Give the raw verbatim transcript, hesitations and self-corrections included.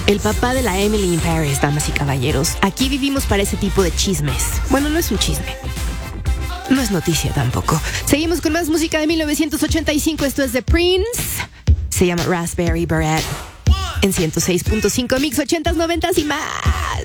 El papá de la Emily in Paris, damas y caballeros. Aquí vivimos para ese tipo de chismes. Bueno, no es un chisme. No es noticia tampoco. Seguimos con más música de mil novecientos ochenta y cinco. Esto es The Prince. Se llama Raspberry Beret. En ciento seis punto cinco Mix ochentas, noventas y más.